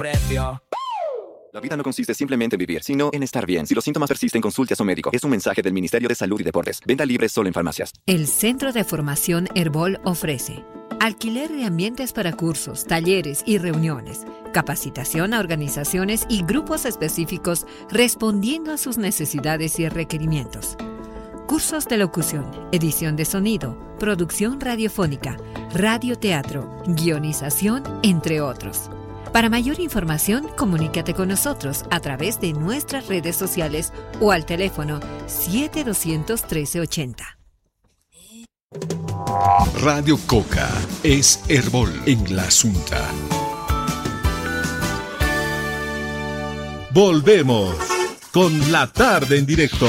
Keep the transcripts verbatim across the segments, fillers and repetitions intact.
precio. La vida no consiste simplemente en vivir, sino en estar bien. Si los síntomas persisten, consulte a su médico. Es un mensaje del Ministerio de Salud y Deportes. Venta libre solo en farmacias. El Centro de Formación Herbol ofrece alquiler de ambientes para cursos, talleres y reuniones, capacitación a organizaciones y grupos específicos respondiendo a sus necesidades y requerimientos. Cursos de locución, edición de sonido, producción radiofónica, radioteatro, guionización, entre otros. Para mayor información, comunícate con nosotros a través de nuestras redes sociales o al teléfono siete dos cero cero, uno tres ocho cero. Radio Coca es Herbol en la Asunta. Volvemos con La Tarde en Directo.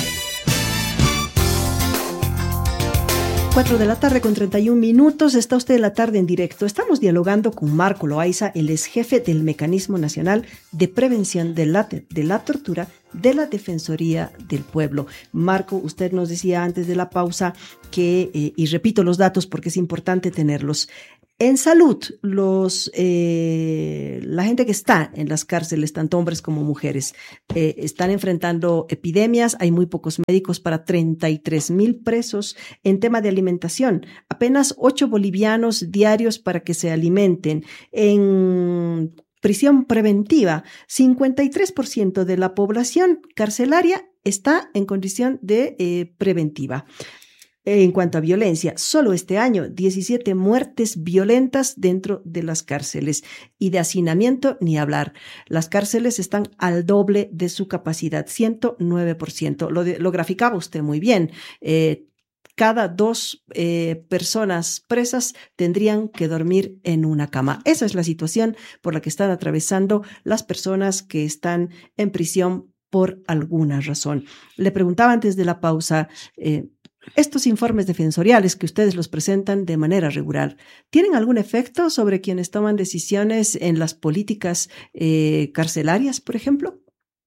cuatro de la tarde con treinta y un minutos, está usted en La Tarde en Directo. Estamos dialogando con Marco Loaiza, el ex jefe del Mecanismo Nacional de Prevención de la, de la Tortura de la Defensoría del Pueblo. Marco, usted nos decía antes de la pausa que, eh, y repito los datos porque es importante tenerlos, en salud, los, eh, la gente que está en las cárceles, tanto hombres como mujeres, eh, están enfrentando epidemias. Hay muy pocos médicos para treinta y tres mil presos. En tema de alimentación, apenas ocho bolivianos diarios para que se alimenten. En prisión preventiva, cincuenta y tres por ciento de la población carcelaria está en condición de eh, preventiva. En cuanto a violencia, solo este año diecisiete muertes violentas dentro de las cárceles, y de hacinamiento ni hablar. Las cárceles están al doble de su capacidad, ciento nueve por ciento. Lo, de, lo graficaba usted muy bien. Eh, cada dos eh, personas presas tendrían que dormir en una cama. Esa es la situación por la que están atravesando las personas que están en prisión por alguna razón. Le preguntaba antes de la pausa, eh, estos informes defensoriales que ustedes los presentan de manera regular, ¿tienen algún efecto sobre quienes toman decisiones en las políticas eh, carcelarias, por ejemplo?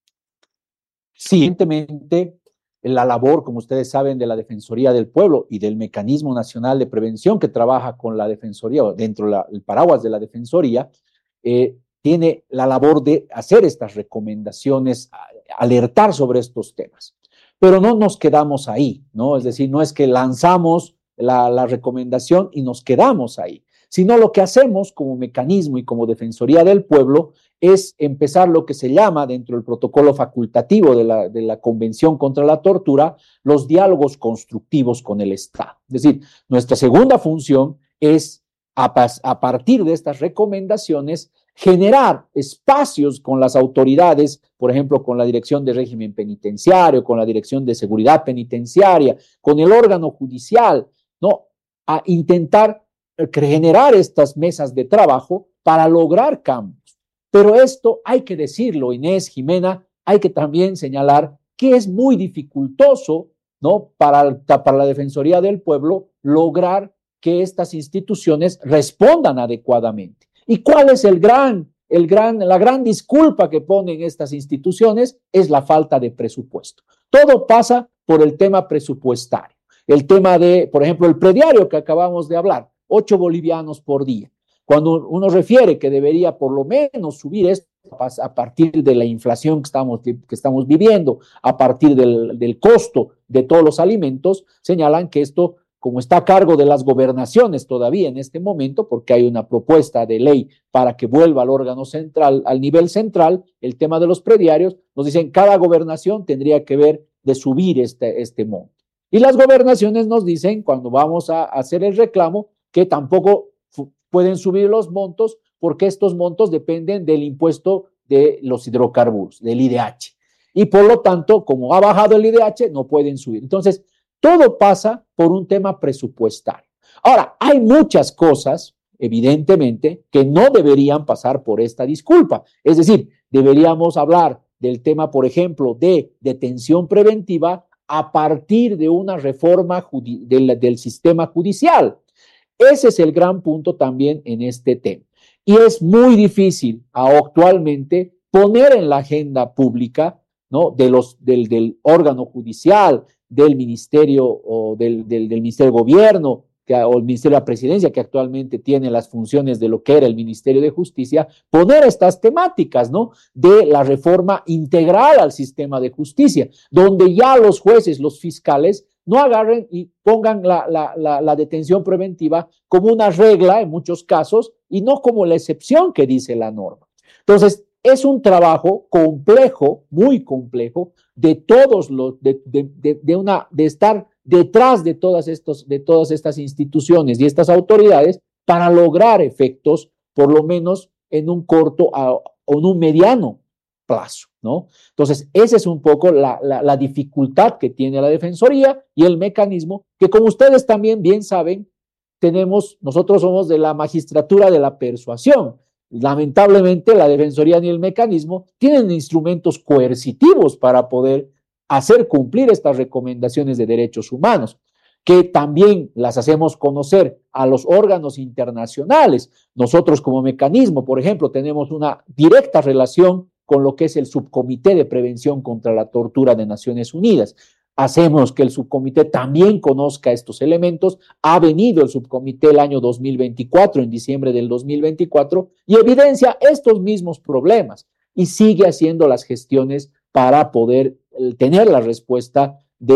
Sí, evidentemente la labor, como ustedes saben, de la Defensoría del Pueblo y del Mecanismo Nacional de Prevención que trabaja con la Defensoría, dentro del paraguas de la Defensoría, eh, tiene la labor de hacer estas recomendaciones, alertar sobre estos temas. Pero no nos quedamos ahí, ¿no? Es decir, no es que lanzamos la, la recomendación y nos quedamos ahí, sino lo que hacemos como mecanismo y como Defensoría del Pueblo es empezar lo que se llama, dentro del protocolo facultativo de la, de la Convención contra la Tortura, los diálogos constructivos con el Estado. Es decir, nuestra segunda función es, a, a partir de estas recomendaciones, generar espacios con las autoridades, por ejemplo, con la Dirección de Régimen Penitenciario, con la Dirección de Seguridad Penitenciaria, con el órgano judicial, ¿no? A intentar generar estas mesas de trabajo para lograr cambios. Pero esto hay que decirlo, Inés, Jimena, hay que también señalar que es muy dificultoso, ¿no? Para, para la Defensoría del Pueblo lograr que estas instituciones respondan adecuadamente. ¿Y cuál es el gran, el gran, la gran disculpa que ponen estas instituciones? Es la falta de presupuesto. Todo pasa por el tema presupuestario. El tema de, por ejemplo, el prediario que acabamos de hablar, ocho bolivianos por día. Cuando uno refiere que debería por lo menos subir esto a partir de la inflación que estamos, que estamos viviendo, a partir del, del costo de todos los alimentos, señalan que esto, como está a cargo de las gobernaciones todavía en este momento, porque hay una propuesta de ley para que vuelva al órgano central, al nivel central, el tema de los prediarios, nos dicen cada gobernación tendría que ver de subir este, este monto. Y las gobernaciones nos dicen, cuando vamos a hacer el reclamo, que tampoco pueden subir los montos porque estos montos dependen del impuesto de los hidrocarburos, del I D H. Y por lo tanto, como ha bajado el I D H, no pueden subir. Entonces, todo pasa por un tema presupuestario. Ahora, hay muchas cosas, evidentemente, que no deberían pasar por esta disculpa. Es decir, deberíamos hablar del tema, por ejemplo, de detención preventiva a partir de una reforma judi- del, del sistema judicial. Ese es el gran punto también en este tema. Y es muy difícil actualmente poner en la agenda pública, ¿no? de los, del, del órgano judicial, del ministerio o del, del, del ministerio de gobierno, que, o el Ministerio de la Presidencia, que actualmente tiene las funciones de lo que era el Ministerio de Justicia, poner estas temáticas, ¿no? De la reforma integral al sistema de justicia, donde ya los jueces, los fiscales, no agarren y pongan la, la, la, la detención preventiva como una regla en muchos casos y no como la excepción que dice la norma. Entonces, es un trabajo complejo, muy complejo, de todos los, de, de, de, de, una, de estar detrás de todas, estos, de todas estas instituciones y estas autoridades para lograr efectos, por lo menos en un corto o en un mediano plazo, ¿no? Entonces, esa es un poco la, la, la dificultad que tiene la Defensoría y el mecanismo, que como ustedes también bien saben, tenemos, nosotros somos de la magistratura de la persuasión. Lamentablemente, la Defensoría ni el mecanismo tienen instrumentos coercitivos para poder hacer cumplir estas recomendaciones de derechos humanos, que también las hacemos conocer a los órganos internacionales. Nosotros como mecanismo, por ejemplo, tenemos una directa relación con lo que es el Subcomité de Prevención contra la Tortura de Naciones Unidas. Hacemos que el subcomité también conozca estos elementos. Ha venido el subcomité el año dos mil veinticuatro, en diciembre del dos mil veinticuatro, y evidencia estos mismos problemas y sigue haciendo las gestiones para poder tener la respuesta